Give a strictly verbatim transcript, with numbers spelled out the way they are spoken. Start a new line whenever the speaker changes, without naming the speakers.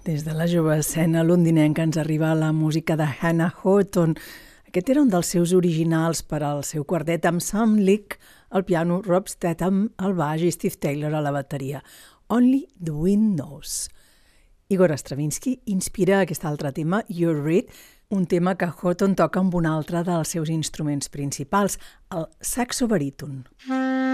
Des de la jove escena londinenca ens arriba la música de Hannah Horton. Aquest era un dels seus originals per al seu quartet amb Sam Leek al piano, Rob Statham al baix i Steve Taylor a la bateria. Only the Wind Knows. Igor Stravinsky inspira aquest altre tema, You're Read, un tema que Horton toca amb un altre dels seus instruments principals, el saxo baríton.